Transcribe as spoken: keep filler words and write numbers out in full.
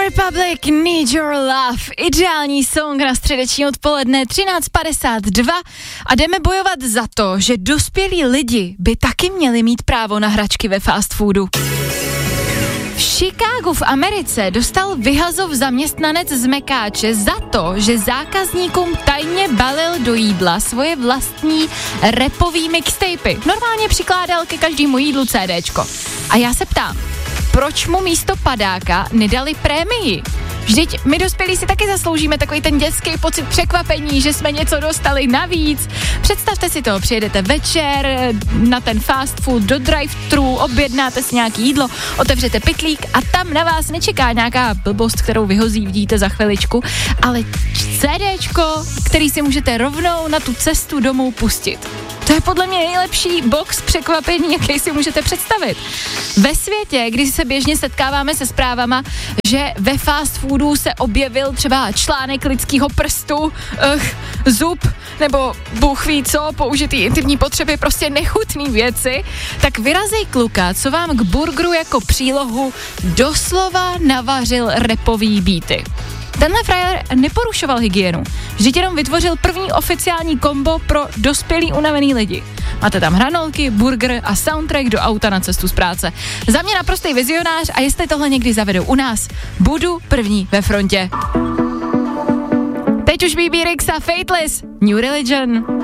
Republic, Need Your Love, ideální song na středeční odpoledne třináct padesát dva a jdeme bojovat za to, že dospělí lidi by taky měli mít právo na hračky ve fast foodu. V Chicagu v Americe dostal vyhazov zaměstnanec z mekáče za to, že zákazníkům tajně balil do jídla svoje vlastní rapový mixtapy. Normálně přikládal ke každému jídlu CDčko. A já se ptám, proč mu místo padáka nedali prémii? Vždyť my dospělí si taky zasloužíme takový ten dětský pocit překvapení, že jsme něco dostali navíc. Představte si to, přijedete večer na ten fast food do drive-thru, objednáte si nějaký jídlo, otevřete pytlík a tam na vás nečeká nějaká blbost, kterou vyhozí, vidíte za chviličku, ale CDčko, který si můžete rovnou na tu cestu domů pustit. To je podle mě nejlepší box překvapení, jaký si můžete představit. Ve světě, kdy se běžně setkáváme se zprávama, že ve fast foodu se objevil třeba článek lidského prstu, uh, zub, nebo bůh ví co, použitý intimní potřeby, prostě nechutný věci, tak vyrazej kluka, co vám k burgeru jako přílohu doslova navařil rapový beaty. Tenhle frajer neporušoval hygienu, vždyť jenom vytvořil první oficiální kombo pro dospělý unavený lidi. Máte tam hranolky, burger a soundtrack do auta na cestu z práce. Za mě naprostý vizionář a jestli tohle někdy zavedou u nás, budu první ve frontě. Teď už Bebe Rexha, Fateless, New Religion.